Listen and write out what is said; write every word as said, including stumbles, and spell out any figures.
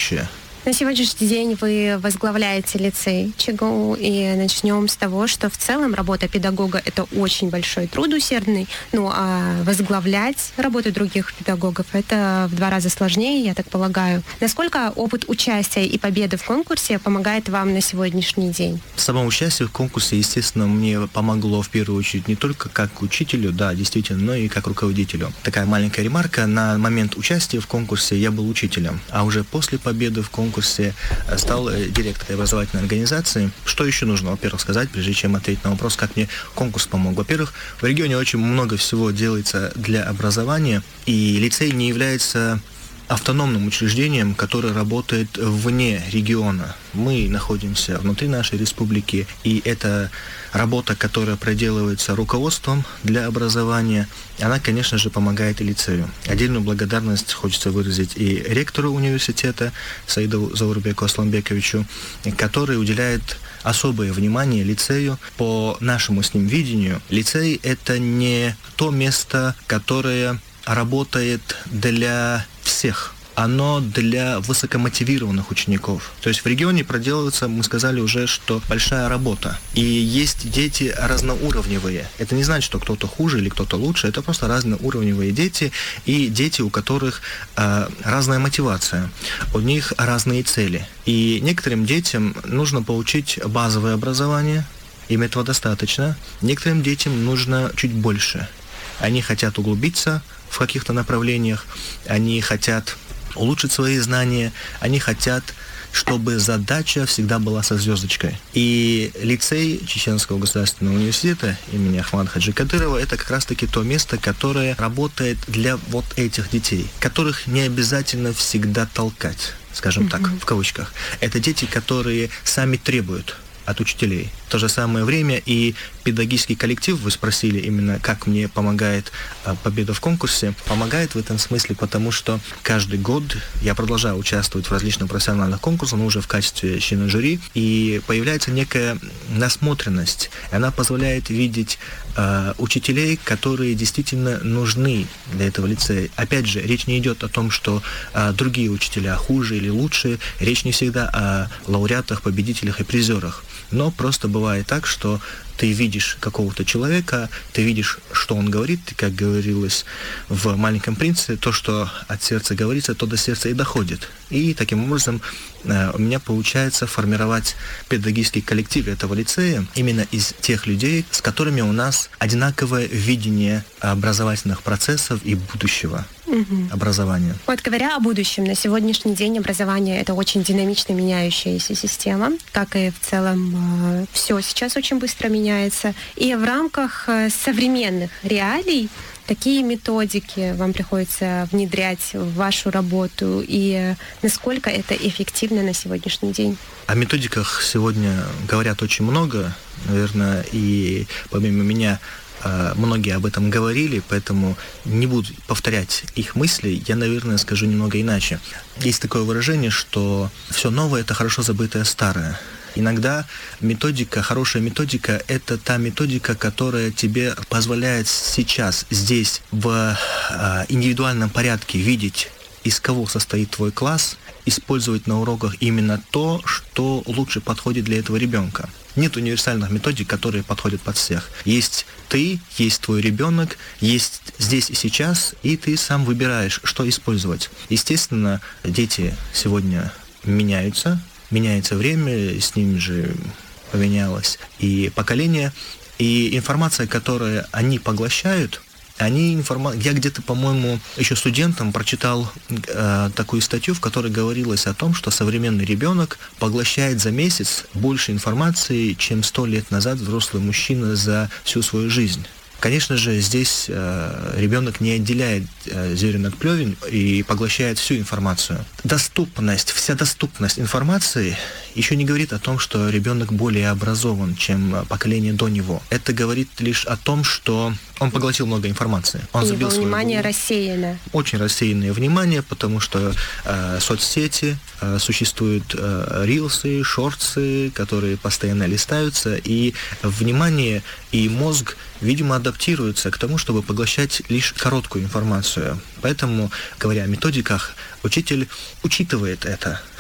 будущее. На сегодняшний день вы возглавляете лицей ЧГУ, и начнем с того, что в целом работа педагога — это очень большой труд усердный, ну а возглавлять работу других педагогов — это в два раза сложнее, я так полагаю. Насколько опыт участия и победы в конкурсе помогает вам на сегодняшний день? Само участие в конкурсе, естественно, мне помогло в первую очередь не только как учителю, да, действительно, но и как руководителю. Такая маленькая ремарка: на момент участия в конкурсе я был учителем, а уже после победы в конкурсе конкурсе стал директором образовательной организации. Что еще нужно, во-первых, сказать, прежде чем ответить на вопрос, как мне конкурс помог? Во-первых, в регионе очень много всего делается для образования, и лицей не является автономным учреждением, которое работает вне региона. Мы находимся внутри нашей республики, и это работа, которая проделывается руководством для образования, она, конечно же, помогает и лицею. Отдельную благодарность хочется выразить и ректору университета Саиду Заурбеку Асламбековичу, который уделяет особое внимание лицею. По нашему с ним видению, лицей — это не то место, которое работает для всех. Оно для высокомотивированных учеников. То есть в регионе проделывается, мы сказали уже, что большая работа. И есть дети разноуровневые. Это не значит, что кто-то хуже или кто-то лучше. Это просто разноуровневые дети и дети, у которых э, разная мотивация. У них разные цели. И некоторым детям нужно получить базовое образование. Им этого достаточно. Некоторым детям нужно чуть больше. Они хотят углубиться в каких-то направлениях. Они хотят улучшить свои знания, они хотят, чтобы задача всегда была со звездочкой. И лицей Чеченского государственного университета имени Ахмада Хаджи Кадырова — это как раз-таки то место, которое работает для вот этих детей, которых не обязательно всегда толкать, скажем mm-hmm. так, в кавычках. Это дети, которые сами требуют от учителей. В то же самое время и педагогический коллектив, вы спросили именно, как мне помогает а, победа в конкурсе, помогает в этом смысле, потому что каждый год я продолжаю участвовать в различных профессиональных конкурсах, но уже в качестве члена жюри, и появляется некая насмотренность. Она позволяет видеть а, учителей, которые действительно нужны для этого лицея. Опять же, речь не идет о том, что а, другие учителя хуже или лучше, речь не всегда о лауреатах, победителях и призерах. Но просто бывает так, что ты видишь какого-то человека, ты видишь, что он говорит, и, как говорилось в «Маленьком принце», то, что от сердца говорится, то до сердца и доходит. И таким образом у меня получается формировать педагогический коллектив этого лицея именно из тех людей, с которыми у нас одинаковое видение образовательных процессов и будущего угу. образования. Вот говоря о будущем, на сегодняшний день образование — это очень динамично меняющаяся система, как и в целом все сейчас очень быстро меняется. И в рамках современных реалий какие методики вам приходится внедрять в вашу работу и насколько это эффективно на сегодняшний день? О методиках сегодня говорят очень много, наверное, и помимо меня многие об этом говорили, поэтому не буду повторять их мысли, я, наверное, скажу немного иначе. Есть такое выражение, что все новое — это хорошо забытое старое. Иногда методика, хорошая методика — это та методика, которая тебе позволяет сейчас, здесь, в индивидуальном порядке видеть, из кого состоит твой класс, использовать на уроках именно то, что лучше подходит для этого ребенка. Нет универсальных методик, которые подходят под всех. Есть ты, есть твой ребенок, есть здесь и сейчас, и ты сам выбираешь, что использовать. Естественно, дети сегодня меняются, меняется время, с ним же поменялось и поколение, и информация, которую они поглощают, они информа... Я где-то, по-моему, еще студентом прочитал э, такую статью, в которой говорилось о том, что современный ребенок поглощает за месяц больше информации, чем сто лет назад взрослый мужчина за всю свою жизнь. Конечно же, здесь э, ребенок не отделяет э, зерен от плевен и поглощает всю информацию. Доступность, вся доступность информации еще не говорит о том, что ребенок более образован, чем поколение до него. Это говорит лишь о том, что он поглотил много информации. Он и забил его внимание свою... рассеяно. Очень рассеянное внимание, потому что э, соцсети, э, существуют э, рилсы, шортсы, которые постоянно листаются, и внимание и мозг, видимо, адаптируются к тому, чтобы поглощать лишь короткую информацию. Поэтому, говоря о методиках, учитель учитывает это.